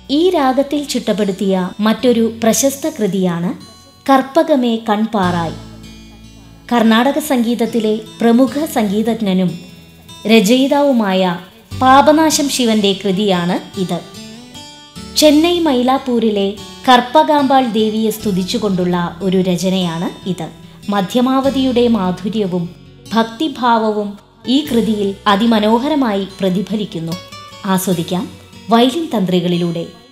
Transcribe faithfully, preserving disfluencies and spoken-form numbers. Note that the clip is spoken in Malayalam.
ഈ രാഗത്തിൽ ചിട്ടപ്പെടുത്തിയ മറ്റൊരു പ്രശസ്ത കൃതിയാണ് കർപ്പകമേ കൺപാറായ്. കർണാടക സംഗീതത്തിലെ പ്രമുഖ സംഗീതജ്ഞനും രചയിതാവുമായ പാപനാശം ശിവന്റെ കൃതിയാണ് ഇത്. ചെന്നൈ മൈലാപ്പൂരിലെ കർപ്പകാമ്പാൾ ദേവിയെ സ്തുതിച്ചുകൊണ്ടുള്ള ഒരു രചനയാണ് ഇത്. മധ്യമാവതിയുടെ മാധുര്യവും ഭക്തിഭാവവും ഈ കൃതിയിൽ അതിമനോഹരമായി പ്രതിഫലിക്കുന്നു. ആസ്വദിക്കാം വയലിൻ തന്ത്രികളിലൂടെ.